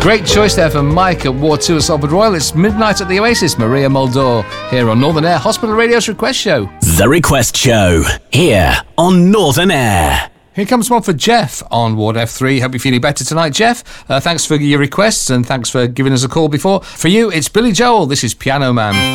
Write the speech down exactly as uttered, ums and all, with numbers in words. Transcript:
Great choice there for Mike at Ward two at Salford Royal. It's Midnight at the Oasis, Maria Muldaur, here on Northern Air Hospital Radio's Request Show. The Request Show, here on Northern Air. Here comes one for Jeff on Ward F three. Hope you're feeling better tonight, Jeff. Uh, thanks for your requests and thanks for giving us a call before. For you, it's Billy Joel. This is Piano Man.